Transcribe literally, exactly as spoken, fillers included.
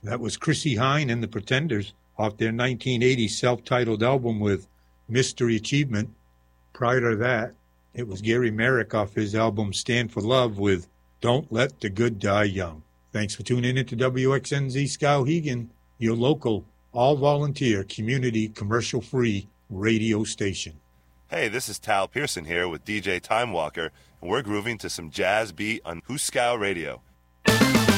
That was Chrissie Hynde and the Pretenders off their nineteen eighty self-titled album with Mystery Achievement. Prior to that, it was Gary Merrick off his album Stand for Love with Don't Let the Good Die Young. Thanks for tuning in to W X N Z Skowhegan, your local, all-volunteer, community, commercial-free radio station. Hey, this is Tal Pearson here with D J Time Walker, and we're grooving to some jazz beat on Huskow Radio.